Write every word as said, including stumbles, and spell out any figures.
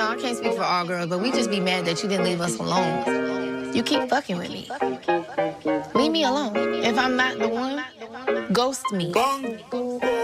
I can't speak for all girls, but we just be mad that you didn't leave us alone. You keep fucking with me. Leave me alone. If I'm not the one, ghost me. Bang.